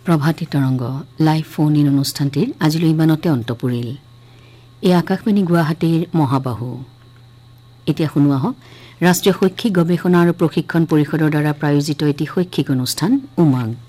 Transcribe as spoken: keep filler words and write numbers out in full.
Prabhati Tarang live phone in অনুষ্ঠানটিৰ আজিলৈ ইমানতে অন্ত পৰিল। এই আকাশবাণী গুৱাহাটীৰ মহাবাহু। এতিয়া শুনোৱা হওক ৰাষ্ট্ৰীয় শৈক্ষিক গৱেষণা আৰু প্ৰশিক্ষণ পৰিষদৰ দ্বাৰা প্ৰায়োজিত এটি শৈক্ষিক অনুষ্ঠান উমাং।